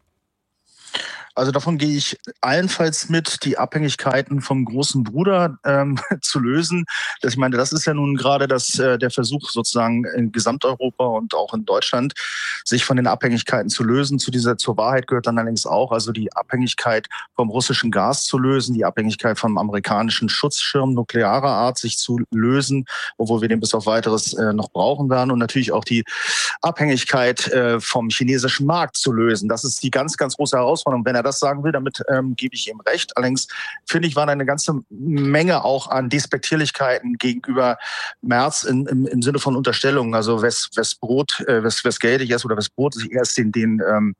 Also davon gehe ich allenfalls mit, die Abhängigkeiten vom großen Bruder ähm, zu lösen. Das, ich meine, das ist ja nun gerade das, äh, der Versuch sozusagen in Gesamteuropa und auch in Deutschland, sich von den Abhängigkeiten zu lösen. Zu dieser, zur Wahrheit gehört dann allerdings auch, also die Abhängigkeit vom russischen Gas zu lösen, die Abhängigkeit vom amerikanischen Schutzschirm nuklearer Art sich zu lösen, obwohl wir den bis auf weiteres äh, noch brauchen werden und natürlich auch die Abhängigkeit äh, vom chinesischen Markt zu lösen. Das ist die ganz, ganz große Herausforderung. Wenn er das sagen will, damit ähm, gebe ich ihm recht. Allerdings finde ich, war da eine ganze Menge auch an Despektierlichkeiten gegenüber Merz in, im, im Sinne von Unterstellungen. Also wes, wes Brot, äh, wes, wes Geld ich esse oder wes Brot ich esse, den, den ähm,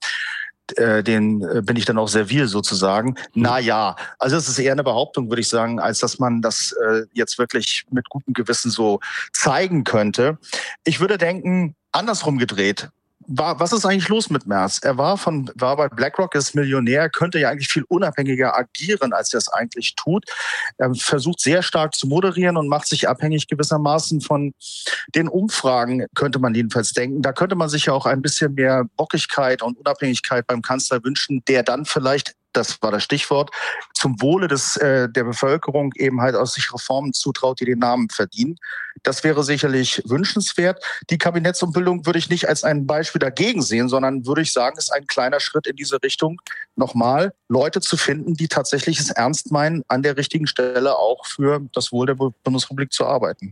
den bin ich dann auch servil sozusagen. Na ja, also es ist eher eine Behauptung, würde ich sagen, als dass man das äh, jetzt wirklich mit gutem Gewissen so zeigen könnte. Ich würde denken, andersrum gedreht. War, was ist eigentlich los mit Merz? Er war von, war bei BlackRock, ist Millionär, könnte ja eigentlich viel unabhängiger agieren, als er es eigentlich tut. Er versucht sehr stark zu moderieren und macht sich abhängig gewissermaßen von den Umfragen, könnte man jedenfalls denken. Da könnte man sich ja auch ein bisschen mehr Bockigkeit und Unabhängigkeit beim Kanzler wünschen, der dann vielleicht, das war das Stichwort, zum Wohle des, äh, der Bevölkerung eben halt aus sich Reformen zutraut, die den Namen verdienen. Das wäre sicherlich wünschenswert. Die Kabinettsumbildung würde ich nicht als ein Beispiel dagegen sehen, sondern würde ich sagen, ist ein kleiner Schritt in diese Richtung, nochmal Leute zu finden, die tatsächlich es ernst meinen, an der richtigen Stelle auch für das Wohl der Bundesrepublik zu arbeiten.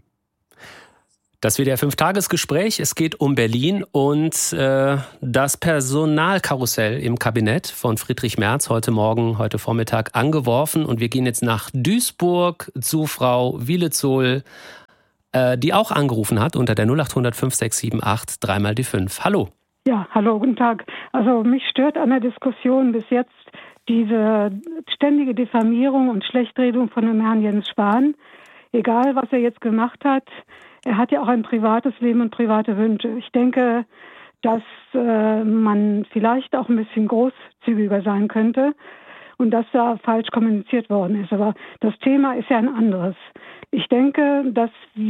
Das W D R fünf Tagesgespräch. Es geht um Berlin und äh, das Personalkarussell im Kabinett von Friedrich Merz heute Morgen, heute Vormittag angeworfen. Und wir gehen jetzt nach Duisburg zu Frau Wielezohl, äh, die auch angerufen hat unter der null acht hundert fünf sechs sieben acht drei mal die fünf. Hallo. Ja, hallo, guten Tag. Also mich stört an der Diskussion bis jetzt diese ständige Diffamierung und Schlechtredung von dem Herrn Jens Spahn, egal was er jetzt gemacht hat, er hat ja auch ein privates Leben und private Wünsche. Ich denke, dass äh, man vielleicht auch ein bisschen großzügiger sein könnte und dass da falsch kommuniziert worden ist. Aber das Thema ist ja ein anderes. Ich denke, dass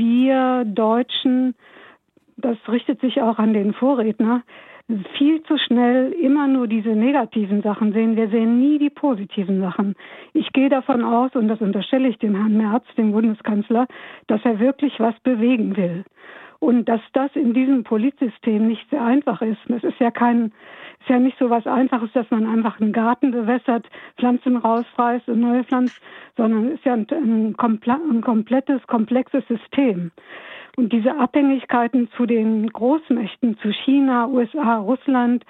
wir Deutschen, das richtet sich auch an den Vorredner, viel zu schnell immer nur diese negativen Sachen sehen. Wir sehen nie die positiven Sachen. Ich gehe davon aus, und das unterstelle ich dem Herrn Merz, dem Bundeskanzler, dass er wirklich was bewegen will. Und dass das in diesem Politsystem nicht sehr einfach ist. Das ist ja kein, ist ja nicht so was Einfaches, dass man einfach einen Garten bewässert, Pflanzen rausreißt und neue pflanzt, sondern es ist ja ein, ein, ein komplettes, komplexes System. Und diese Abhängigkeiten zu den Großmächten, zu China, U S A, Russland,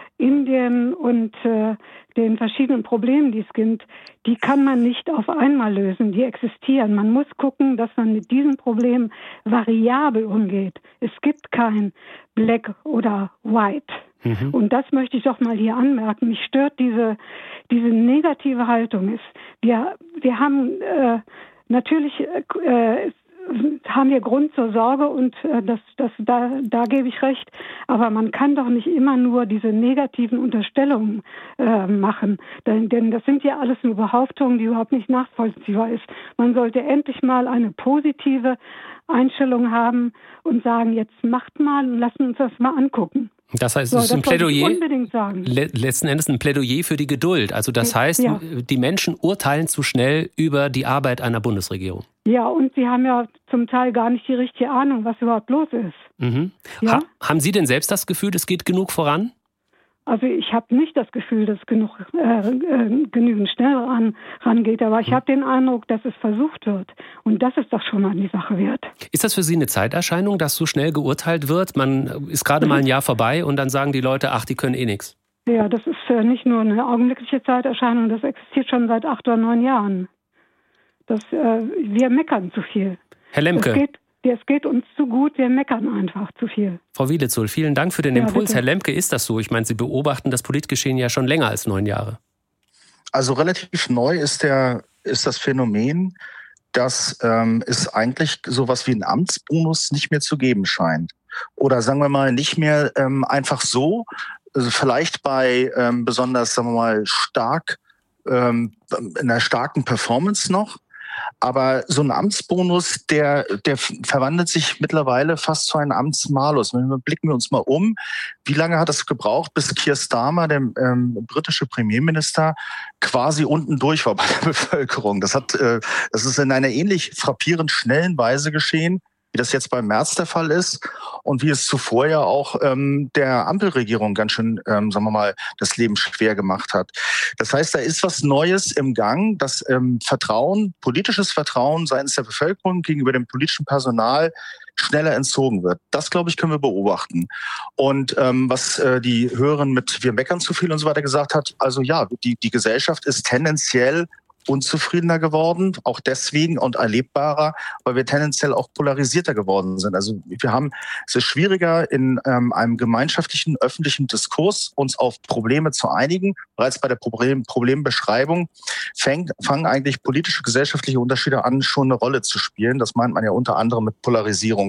Indien und äh, den verschiedenen Problemen, die es gibt, die kann man nicht auf einmal lösen, die existieren. Man muss gucken, dass man mit diesem Problem variabel umgeht. Es gibt kein Black oder White. Mhm. Und das möchte ich doch mal hier anmerken. Mich stört diese, diese negative Haltung. Es, wir, wir haben äh, natürlich... Äh, haben wir Grund zur Sorge und äh, das, das, da, da gebe ich recht. Aber man kann doch nicht immer nur diese negativen Unterstellungen äh, machen. Denn, denn das sind ja alles nur Behauptungen, die überhaupt nicht nachvollziehbar ist. Man sollte endlich mal eine positive Einstellung haben und sagen, jetzt macht mal und lassen uns das mal angucken. Das heißt, so, es ist ein Plädoyer, sagen. letzten Endes ein Plädoyer für die Geduld. Also das heißt, ja. die Menschen urteilen zu schnell über die Arbeit einer Bundesregierung. Ja, und sie haben ja zum Teil gar nicht die richtige Ahnung, was überhaupt los ist. Mhm. Ja? Ha- haben Sie denn selbst das Gefühl, es geht genug voran? Also ich habe nicht das Gefühl, dass genug äh, äh, genügend schnell ran, rangeht, aber ich mhm. habe den Eindruck, dass es versucht wird. Und das ist doch schon mal die Sache wert. Ist das für Sie eine Zeiterscheinung, dass so schnell geurteilt wird? Man ist gerade mal ein Jahr vorbei und dann sagen die Leute, ach, die können eh nichts. Ja, das ist äh, nicht nur eine augenblickliche Zeiterscheinung, das existiert schon seit acht oder neun Jahren. Das, äh, wir meckern zu viel. Herr Lemke. Es geht, es geht uns zu gut, wir meckern einfach zu viel. Frau Wiedezohl, vielen Dank für den ja, Impuls. bitte. Herr Lemke, ist das so? Ich meine, Sie beobachten das Politgeschehen ja schon länger als neun Jahre. Also relativ neu ist, der, ist das Phänomen, dass ähm, es eigentlich sowas wie einen Amtsbonus nicht mehr zu geben scheint. Oder sagen wir mal, nicht mehr ähm, einfach so, also vielleicht bei ähm, besonders, sagen wir mal, stark, ähm, in einer starken Performance noch. Aber so ein Amtsbonus, der, der verwandelt sich mittlerweile fast zu einem Amtsmalus. Blicken wir uns mal um. Wie lange hat es gebraucht, bis Keir Starmer, der ähm, britische Premierminister, quasi unten durch war bei der Bevölkerung? Das hat, äh, das ist in einer ähnlich frappierend schnellen Weise geschehen, wie das jetzt beim Merz der Fall ist und wie es zuvor ja auch ähm, der Ampelregierung ganz schön, ähm, sagen wir mal, das Leben schwer gemacht hat. Das heißt, da ist was Neues im Gang, das ähm, Vertrauen, politisches Vertrauen seitens der Bevölkerung gegenüber dem politischen Personal schneller entzogen wird. Das, glaube ich, können wir beobachten. Und ähm, was äh, die Hörerin mit wir meckern zu viel und so weiter gesagt hat, also ja, die, die Gesellschaft ist tendenziell unzufriedener geworden, auch deswegen und erlebbarer, weil wir tendenziell auch polarisierter geworden sind. Also wir haben, es ist schwieriger in ähm, einem gemeinschaftlichen, öffentlichen Diskurs uns auf Probleme zu einigen. Bereits bei der Problem, Problembeschreibung fängt, fangen eigentlich politische, gesellschaftliche Unterschiede an, schon eine Rolle zu spielen. Das meint man ja unter anderem mit Polarisierung.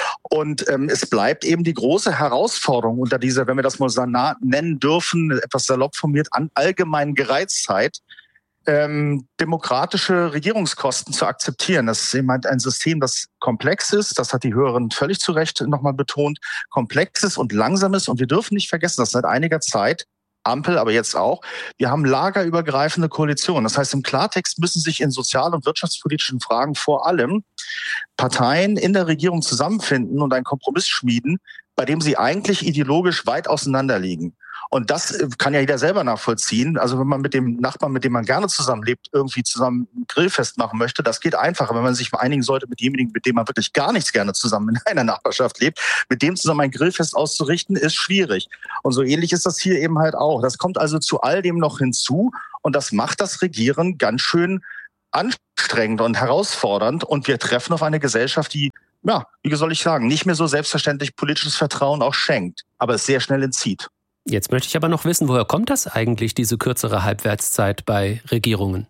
Und ähm, es bleibt eben die große Herausforderung unter dieser, wenn wir das mal so nennen dürfen, etwas salopp formuliert, an allgemeinen Gereiztheit, Ähm, demokratische Regierungskosten zu akzeptieren. Das ist eben ein System, das komplex ist, das hat die Hörerin völlig zu Recht nochmal betont, komplex ist und langsam ist. Und wir dürfen nicht vergessen, dass seit einiger Zeit, Ampel, aber jetzt auch, wir haben lagerübergreifende Koalitionen. Das heißt, im Klartext müssen sich in sozial- und wirtschaftspolitischen Fragen vor allem Parteien in der Regierung zusammenfinden und einen Kompromiss schmieden, bei dem sie eigentlich ideologisch weit auseinander liegen. Und das kann ja jeder selber nachvollziehen. Also wenn man mit dem Nachbarn, mit dem man gerne zusammenlebt, irgendwie zusammen ein Grillfest machen möchte, das geht einfacher. Wenn man sich einigen sollte mit demjenigen, mit dem man wirklich gar nichts gerne zusammen in einer Nachbarschaft lebt, mit dem zusammen ein Grillfest auszurichten, ist schwierig. Und so ähnlich ist das hier eben halt auch. Das kommt also zu all dem noch hinzu und das macht das Regieren ganz schön anstrengend und herausfordernd. Und wir treffen auf eine Gesellschaft, die, ja, wie soll ich sagen, nicht mehr so selbstverständlich politisches Vertrauen auch schenkt, aber es sehr schnell entzieht. Jetzt möchte ich aber noch wissen, woher kommt das eigentlich, diese kürzere Halbwertszeit bei Regierungen?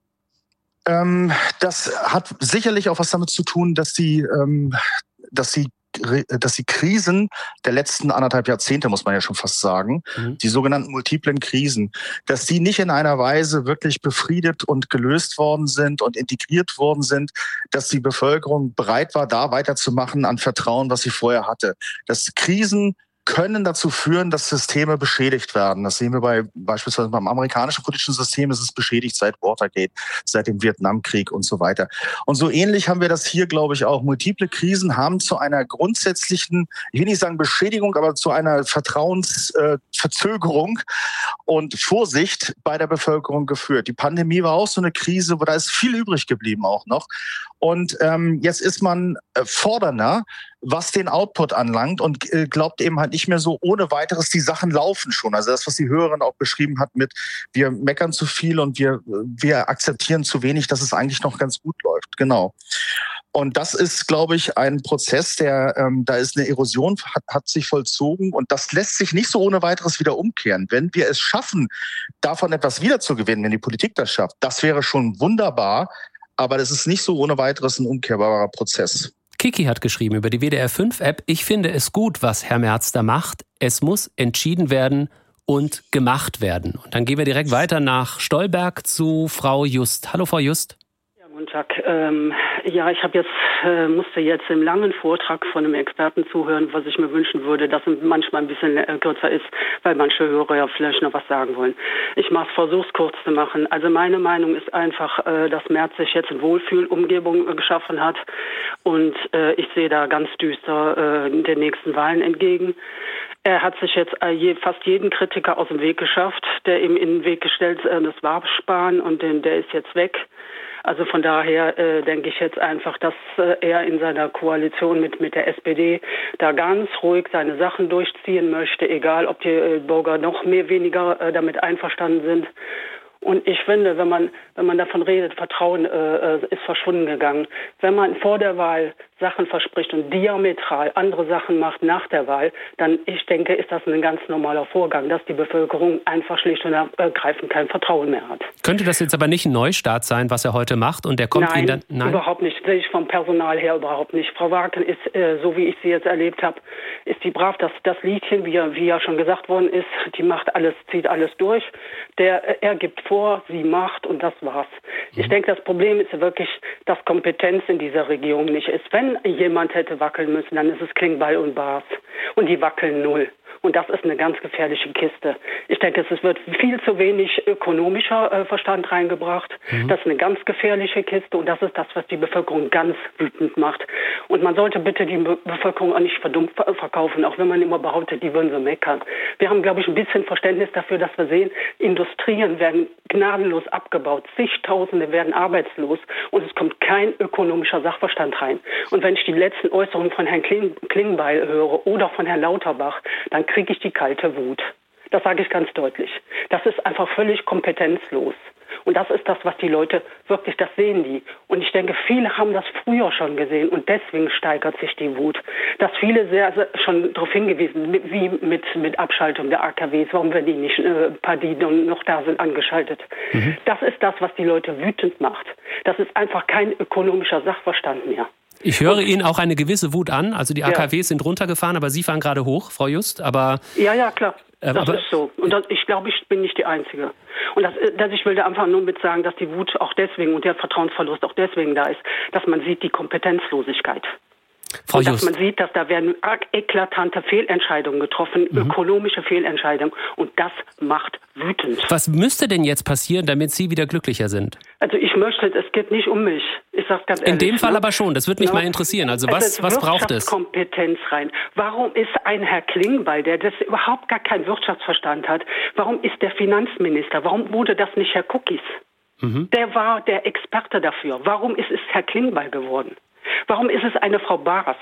Ähm, das hat sicherlich auch was damit zu tun, dass die, ähm, dass die dass die Krisen der letzten anderthalb Jahrzehnte, muss man ja schon fast sagen, mhm. die sogenannten multiplen Krisen, dass die nicht in einer Weise wirklich befriedet und gelöst worden sind und integriert worden sind, dass die Bevölkerung bereit war, da weiterzumachen an Vertrauen, was sie vorher hatte. Dass Krisen können dazu führen, dass Systeme beschädigt werden. Das sehen wir bei beispielsweise beim amerikanischen politischen System. Es ist beschädigt seit Watergate, seit dem Vietnamkrieg und so weiter. Und so ähnlich haben wir das hier, glaube ich, auch. Multiple Krisen haben zu einer grundsätzlichen, ich will nicht sagen Beschädigung, aber zu einer Vertrauensverzögerung äh, und Vorsicht bei der Bevölkerung geführt. Die Pandemie war auch so eine Krise, wo da ist viel übrig geblieben auch noch. Und ähm, jetzt ist man äh, fordernder, was den Output anlangt und äh, glaubt eben halt nicht mehr so ohne weiteres, die Sachen laufen schon. Also das, was die Hörerin auch beschrieben hat mit, wir meckern zu viel und wir, wir akzeptieren zu wenig, dass es eigentlich noch ganz gut läuft. Genau. Und das ist, glaube ich, ein Prozess, der, ähm, da ist eine Erosion, hat, hat sich vollzogen und das lässt sich nicht so ohne weiteres wieder umkehren. Wenn wir es schaffen, davon etwas wiederzugewinnen, wenn die Politik das schafft, das wäre schon wunderbar, aber das ist nicht so ohne weiteres ein umkehrbarer Prozess. Kiki hat geschrieben über die W D R fünf App, ich finde es gut, was Herr Merz da macht. Es muss entschieden werden und gemacht werden. Und dann gehen wir direkt weiter nach Stolberg zu Frau Just. Hallo, Frau Just. Ja, guten Tag. Ähm, ja, ich habe jetzt äh, musste jetzt im langen Vortrag von einem Experten zuhören, was ich mir wünschen würde, dass es manchmal ein bisschen äh, kürzer ist, weil manche Hörer ja vielleicht noch was sagen wollen. Ich mache es, versuche es kurz zu machen. Also meine Meinung ist einfach, äh, dass Merz sich jetzt eine Wohlfühlumgebung äh, geschaffen hat und äh, ich sehe da ganz düster äh, den nächsten Wahlen entgegen. Er hat sich jetzt äh, je, fast jeden Kritiker aus dem Weg geschafft, der ihm in den Weg gestellt, äh, das war Spahn und den, der ist jetzt weg. Also von daher äh, denke ich jetzt einfach, dass äh, er in seiner Koalition mit mit der S P D da ganz ruhig seine Sachen durchziehen möchte, egal ob die äh, Bürger noch mehr weniger äh, damit einverstanden sind. Und ich finde, wenn man wenn man davon redet, Vertrauen äh, ist verschwunden gegangen. Wenn man vor der Wahl Sachen verspricht und diametral andere Sachen macht nach der Wahl, dann, ich denke, ist das ein ganz normaler Vorgang, dass die Bevölkerung einfach schlicht und ergreifend kein Vertrauen mehr hat. Könnte das jetzt aber nicht ein Neustart sein, was er heute macht und der kommt Nein, Ihnen dann... Nein, überhaupt nicht. Sehe ich vom Personal her überhaupt nicht. Frau Wagen ist, äh, so wie ich sie jetzt erlebt habe, ist die brav. Das, das Liedchen, wie, wie ja schon gesagt worden ist, die macht alles, zieht alles durch. Der, er gibt vor, sie macht und das war's. Mhm. Ich denke, das Problem ist wirklich, dass Kompetenz in dieser Regierung nicht ist. Wenn jemand hätte wackeln müssen, dann ist es Klingbeil und Baas. Und die wackeln null. Und das ist eine ganz gefährliche Kiste. Ich denke, es wird viel zu wenig ökonomischer äh, Verstand reingebracht. Mhm. Das ist eine ganz gefährliche Kiste und das ist das, was die Bevölkerung ganz wütend macht. Und man sollte bitte die Be- Bevölkerung auch nicht verdummt verkaufen, auch wenn man immer behauptet, die würden so meckern. Wir haben, glaube ich, ein bisschen Verständnis dafür, dass wir sehen, Industrien werden gnadenlos abgebaut, zigtausende werden arbeitslos und es kommt kein ökonomischer Sachverstand rein. Und wenn ich die letzten Äußerungen von Herrn Kling- Klingbeil höre oder von Herrn Lauterbach, dann kriege ich die kalte Wut. Das sage ich ganz deutlich. Das ist einfach völlig kompetenzlos. Und das ist das, was die Leute wirklich, das sehen die. Und ich denke, viele haben das früher schon gesehen und deswegen steigert sich die Wut. Dass viele sehr, sehr schon darauf hingewiesen, mit, wie mit, mit Abschaltung der A K Ws, warum werden die nicht, äh, ein paar, die noch da sind, angeschaltet. Mhm. Das ist das, was die Leute wütend macht. Das ist einfach kein ökonomischer Sachverstand mehr. Ich höre und, Ihnen auch eine gewisse Wut an. Also die A K Ws ja. sind runtergefahren, aber Sie fahren gerade hoch, Frau Just. Aber ja, ja, klar. Äh, das aber, ist so. Und das, ich glaube, ich bin nicht die Einzige. Und das, das, ich will da einfach nur mit sagen, dass die Wut auch deswegen und der Vertrauensverlust auch deswegen da ist, dass man sieht die Kompetenzlosigkeit. Frau und dass Just. man sieht, dass da werden arg eklatante Fehlentscheidungen getroffen, mhm. ökonomische Fehlentscheidungen. Und das macht wütend. Was müsste denn jetzt passieren, damit Sie wieder glücklicher sind? Also ich möchte, es geht nicht um mich. Ich sag's ganz ehrlich. In dem Fall ne? aber schon. Das würde mich ja. mal interessieren. Also was, also was braucht es? Kompetenz rein. Warum ist ein Herr Klingbeil, der das überhaupt gar keinen Wirtschaftsverstand hat, warum ist der Finanzminister? Warum wurde das nicht Herr Cookies? Mhm. Der war der Experte dafür. Warum ist es Herr Klingbeil geworden? Warum ist es eine Frau Baas?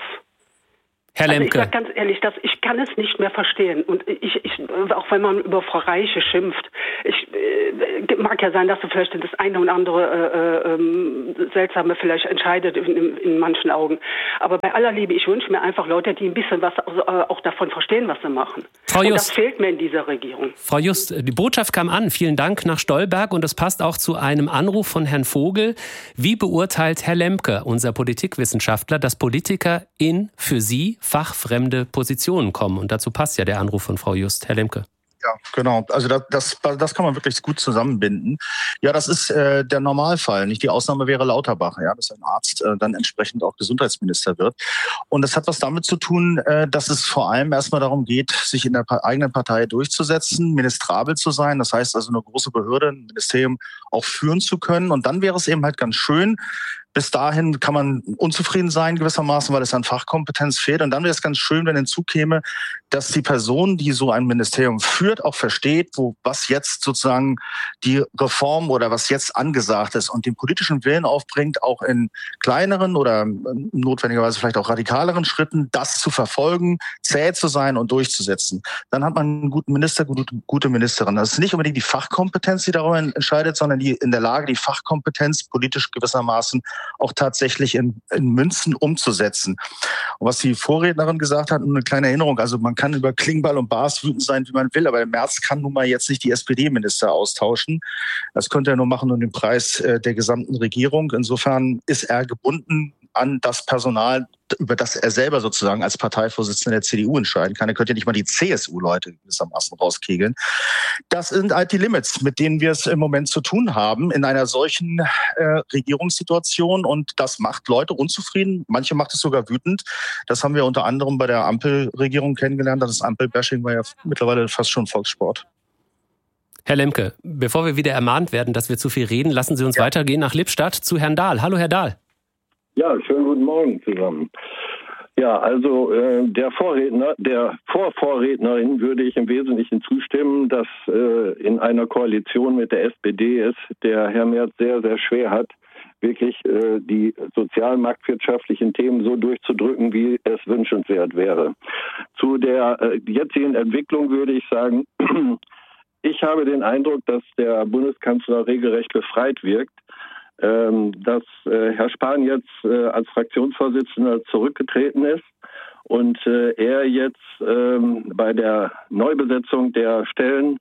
Herr Lemke. Also ich sage ganz ehrlich, dass ich kann es nicht mehr verstehen. Und ich, ich, auch wenn man über Frau Reiche schimpft, ich, mag ja sein, dass du vielleicht das eine und andere äh, äh, Seltsame vielleicht entscheidet in, in manchen Augen. Aber bei aller Liebe, ich wünsche mir einfach Leute, die ein bisschen was auch davon verstehen, was sie machen. Frau und Just, das fehlt mir in dieser Regierung. Frau Just, die Botschaft kam an. Vielen Dank nach Stolberg und das passt auch zu einem Anruf von Herrn Vogel. Wie beurteilt Herr Lemke, unser Politikwissenschaftler, dass Politiker in für Sie fachfremde Positionen kommen? Und dazu passt ja der Anruf von Frau Just. Herr Lemke. Ja, genau. Also das, das, das kann man wirklich gut zusammenbinden. Ja, das ist äh, der Normalfall. Nicht die Ausnahme wäre Lauterbach, ja, dass ein Arzt äh, dann entsprechend auch Gesundheitsminister wird. Und das hat was damit zu tun, äh, dass es vor allem erstmal darum geht, sich in der eigenen Partei durchzusetzen, ministrabel zu sein. Das heißt also eine große Behörde, ein Ministerium auch führen zu können. Und dann wäre es eben halt ganz schön, bis dahin kann man unzufrieden sein gewissermaßen, weil es an Fachkompetenz fehlt. Und dann wäre es ganz schön, wenn hinzukäme, dass die Person, die so ein Ministerium führt, auch versteht, wo was jetzt sozusagen die Reform oder was jetzt angesagt ist und den politischen Willen aufbringt, auch in kleineren oder notwendigerweise vielleicht auch radikaleren Schritten das zu verfolgen, zäh zu sein und durchzusetzen. Dann hat man einen guten Minister, gute, gute Ministerin. Das ist nicht unbedingt die Fachkompetenz, die darüber entscheidet, sondern die in der Lage, die Fachkompetenz politisch gewissermaßen auch tatsächlich in, in Münzen umzusetzen. Und was die Vorrednerin gesagt hat, eine kleine Erinnerung, also man kann über Klingbeil und Baas wütend sein, wie man will, aber der Merz kann nun mal jetzt nicht die S P D-Minister austauschen. Das könnte er nur machen um den Preis der gesamten Regierung. Insofern ist er gebunden an das Personal, über das er selber sozusagen als Parteivorsitzender der C D U entscheiden kann. Er könnte ja nicht mal die C S U-Leute gewissermaßen rauskegeln. Das sind halt die Limits, mit denen wir es im Moment zu tun haben in einer solchen äh, Regierungssituation. Und das macht Leute unzufrieden. Manche macht es sogar wütend. Das haben wir unter anderem bei der Ampelregierung kennengelernt. Das Ampelbashing war ja mittlerweile fast schon Volkssport. Herr Lemke, bevor wir wieder ermahnt werden, dass wir zu viel reden, lassen Sie uns ja. weitergehen nach Lippstadt zu Herrn Dahl. Hallo, Herr Dahl. Ja, schönen guten Morgen zusammen. Ja, also äh, der Vorredner, der Vorvorrednerin würde ich im Wesentlichen zustimmen, dass äh, in einer Koalition mit der S P D es der Herr Merz sehr, sehr schwer hat, wirklich äh, die sozial-marktwirtschaftlichen Themen so durchzudrücken, wie es wünschenswert wäre. Zu der äh, jetzigen Entwicklung würde ich sagen, ich habe den Eindruck, dass der Bundeskanzler regelrecht befreit wirkt, dass Herr Spahn jetzt als Fraktionsvorsitzender zurückgetreten ist und er jetzt bei der Neubesetzung der Stellen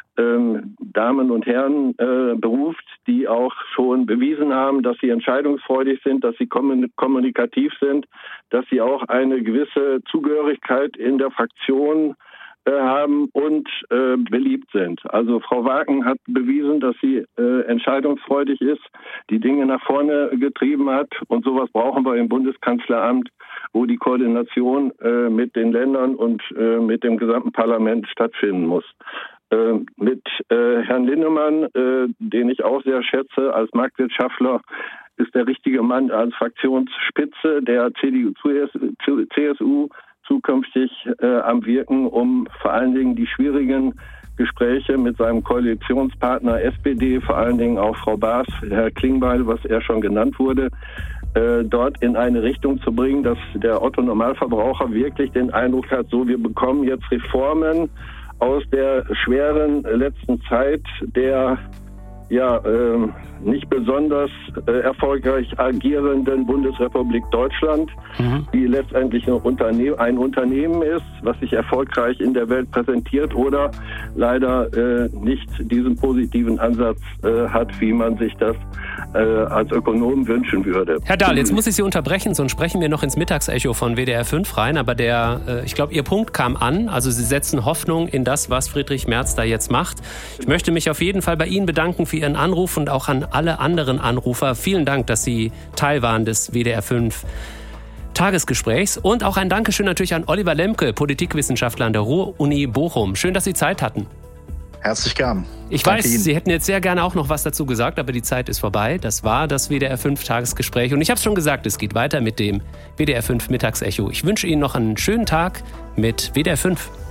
Damen und Herren beruft, die auch schon bewiesen haben, dass sie entscheidungsfreudig sind, dass sie kommunikativ sind, dass sie auch eine gewisse Zugehörigkeit in der Fraktion haben und äh, beliebt sind. Also Frau Wagen hat bewiesen, dass sie äh, entscheidungsfreudig ist, die Dinge nach vorne getrieben hat und sowas brauchen wir im Bundeskanzleramt, wo die Koordination äh, mit den Ländern und äh, mit dem gesamten Parlament stattfinden muss. Äh, mit äh, Herrn Linnemann, äh, den ich auch sehr schätze als Marktwirtschaftler, ist der richtige Mann als Fraktionsspitze der C D U, C S U zukünftig äh, am Wirken, um vor allen Dingen die schwierigen Gespräche mit seinem Koalitionspartner S P D, vor allen Dingen auch Frau Baas, Herr Klingbeil, was er schon genannt wurde, äh, dort in eine Richtung zu bringen, dass der Otto-Normalverbraucher wirklich den Eindruck hat, so wir bekommen jetzt Reformen aus der schweren letzten Zeit der ja äh, nicht besonders äh, erfolgreich agierenden Bundesrepublik Deutschland, mhm. die letztendlich ein Unternehmen, ein Unternehmen ist, was sich erfolgreich in der Welt präsentiert oder leider äh, nicht diesen positiven Ansatz äh, hat, wie man sich das äh, als Ökonom wünschen würde. Herr Dahl, jetzt muss ich Sie unterbrechen, sonst sprechen wir noch ins Mittagsecho von W D R fünf rein, aber der, äh, ich glaube, Ihr Punkt kam an, also Sie setzen Hoffnung in das, was Friedrich Merz da jetzt macht. Ich möchte mich auf jeden Fall bei Ihnen bedanken für Ihren Anruf und auch an alle anderen Anrufer. Vielen Dank, dass Sie Teil waren des W D R fünf Tagesgesprächs. Und auch ein Dankeschön natürlich an Oliver Lemke, Politikwissenschaftler an der Ruhr-Uni Bochum. Schön, dass Sie Zeit hatten. Herzlich gern. Ich Danke weiß, Ihnen. Sie hätten jetzt sehr gerne auch noch was dazu gesagt, aber die Zeit ist vorbei. Das war das W D R fünf Tagesgespräch. Und ich habe es schon gesagt, es geht weiter mit dem W D R fünf Mittagsecho. Ich wünsche Ihnen noch einen schönen Tag mit W D R fünf.